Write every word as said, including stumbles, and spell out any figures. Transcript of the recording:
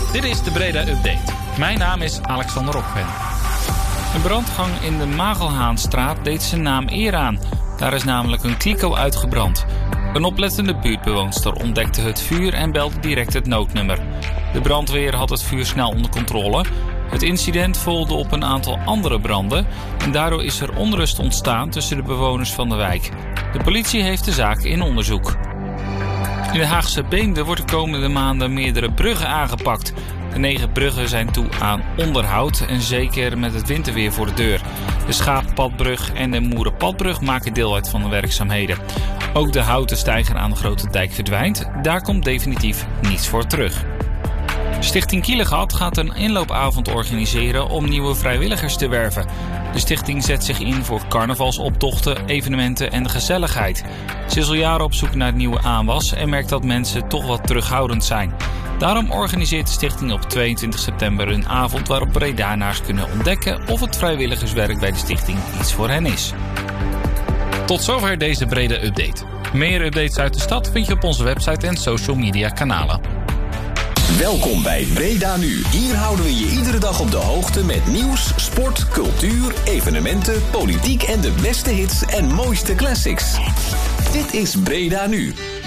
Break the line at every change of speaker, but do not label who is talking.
Dit is de Breda Update. Mijn naam is Alexander Opven. Een brandgang in de Magelhaanstraat deed zijn naam eer aan. Daar is namelijk een kliko uitgebrand. Een oplettende buurtbewoonster ontdekte het vuur en belde direct het noodnummer. De brandweer had het vuur snel onder controle. Het incident volgde op een aantal andere branden en daardoor is er onrust ontstaan tussen de bewoners van de wijk. De politie heeft de zaak in onderzoek. In de Haagse Beemde wordt de komende maanden meerdere bruggen aangepakt. De negen bruggen zijn toe aan onderhoud en zeker met het winterweer voor de deur. De Schaappadbrug en de Moerenpadbrug maken deel uit van de werkzaamheden. Ook de houten steiger aan de Grote Dijk verdwijnt. Daar komt definitief niets voor terug. Stichting Kielegat gaat een inloopavond organiseren om nieuwe vrijwilligers te werven. De stichting zet zich in voor carnavalsoptochten, evenementen en de gezelligheid. Ze is al jaren op zoek naar nieuwe aanwas en merkt dat mensen toch wat terughoudend zijn. Daarom organiseert de stichting op tweeëntwintig september een avond waarop Bredaanaars kunnen ontdekken of het vrijwilligerswerk bij de stichting iets voor hen is. Tot zover deze Breda Update. Meer updates uit de stad vind je op onze website en social media kanalen.
Welkom bij Breda Nu. Hier houden we je iedere dag op de hoogte met nieuws, sport, cultuur, evenementen, politiek en de beste hits en mooiste classics. Dit is Breda Nu.